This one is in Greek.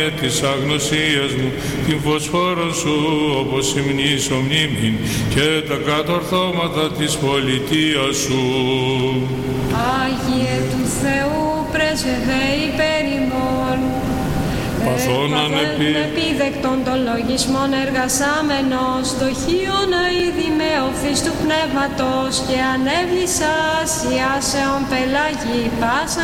της αγνωσίας μου, την φωσφόρον σου όπως υμνήσω μνήμην και τα κατορθώματα της πολιτείας σου. Άγιε του Θεού πρέσβευε υπέρ ημών, παθώναν επίδεκτον των λογισμών εργασάμενος, δοχείων αίδη με οφθής του πνεύματος και ανέβλησας ιάσεων πελάγη πάσα